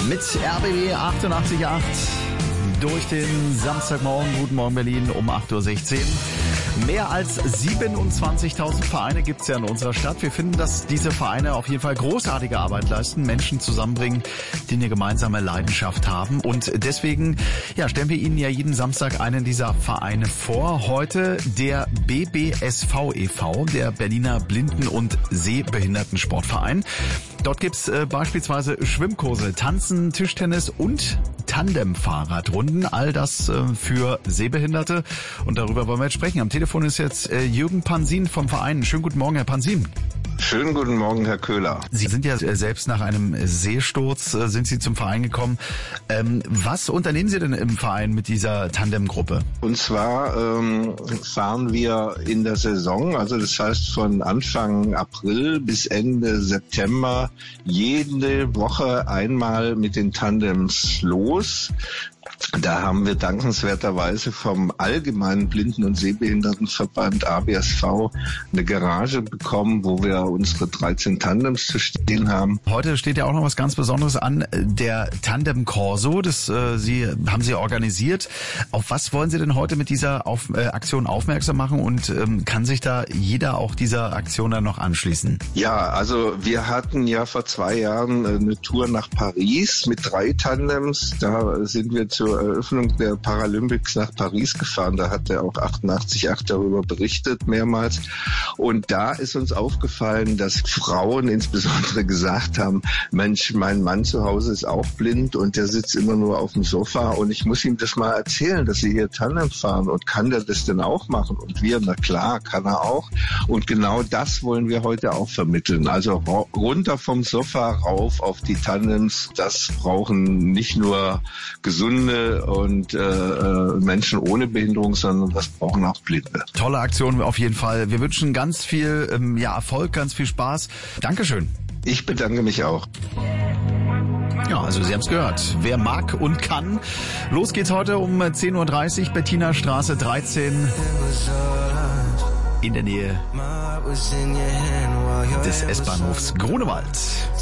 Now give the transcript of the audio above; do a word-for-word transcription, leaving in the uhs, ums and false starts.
Mit R B B achtundachtzig Komma acht durch den Samstagmorgen. Guten Morgen Berlin um acht Uhr sechzehn. Mehr als siebenundzwanzigtausend Vereine gibt es ja in unserer Stadt. Wir finden, dass diese Vereine auf jeden Fall großartige Arbeit leisten, Menschen zusammenbringen, die eine gemeinsame Leidenschaft haben. Und deswegen ja, stellen wir Ihnen ja jeden Samstag einen dieser Vereine vor. Heute der B B S V e V, der Berliner Blinden- und Sehbehindertensportverein. Dort gibt's äh, beispielsweise Schwimmkurse, Tanzen, Tischtennis und Tandem-Fahrradrunden. All das äh, für Sehbehinderte. Und darüber wollen wir jetzt sprechen. Am Telefon ist jetzt äh, Jürgen Pansin vom Verein. Schönen guten Morgen, Herr Pansin. Schönen guten Morgen, Herr Köhler. Sie sind ja selbst nach einem Sehsturz, äh, sind Sie zum Verein gekommen. Ähm, was unternehmen Sie denn im Verein mit dieser Tandemgruppe? Und zwar ähm, fahren wir in der Saison, also das heißt von Anfang April bis Ende September, jede Woche einmal mit den Tandems los. Da haben wir dankenswerterweise vom Allgemeinen Blinden- und Sehbehindertenverband A B S V eine Garage bekommen, wo wir unsere dreizehn Tandems zu stehen haben. Heute steht ja auch noch was ganz Besonderes an, der Tandem Corso. Das äh, Sie haben Sie organisiert. Auf was wollen Sie denn heute mit dieser auf, äh, Aktion aufmerksam machen und ähm, kann sich da jeder auch dieser Aktion dann noch anschließen? Ja, also wir hatten ja vor zwei Jahren eine Tour nach Paris mit drei Tandems. Da sind wir zur Eröffnung der Paralympics nach Paris gefahren. Da hat er auch achtundachtzig Komma acht darüber berichtet, mehrmals. Und da ist uns aufgefallen, dass Frauen insbesondere gesagt haben, Mensch, mein Mann zu Hause ist auch blind und der sitzt immer nur auf dem Sofa und ich muss ihm das mal erzählen, dass sie hier Tandem fahren und kann der das denn auch machen? Und wir, na klar, kann er auch. Und genau das wollen wir heute auch vermitteln. Also runter vom Sofa, rauf auf die Tandems. Das brauchen nicht nur gesunde und äh, Menschen ohne Behinderung, sondern das brauchen auch Blinde. Tolle Aktion auf jeden Fall. Wir wünschen ganz viel ähm, ja, Erfolg, ganz viel Spaß. Dankeschön. Ich bedanke mich auch. Ja, also Sie haben es gehört. Wer mag und kann. Los geht's heute um zehn Uhr dreißig, Bettina Straße dreizehn in der Nähe des S-Bahnhofs Grunewald.